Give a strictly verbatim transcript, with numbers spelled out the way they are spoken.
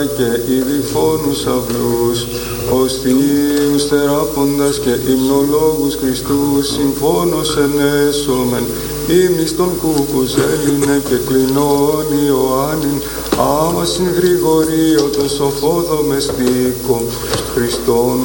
και ιδιφώνους αυλούς, οστίους θεράποντας και υμνολόγους Χριστούς, συμφώνος ενέσομεν, ύμνης των κούκους Έλληνε και κλεινών Ιωάννην, άμα συγγρηγορείο το σοφό δομεστίκο, Χριστόν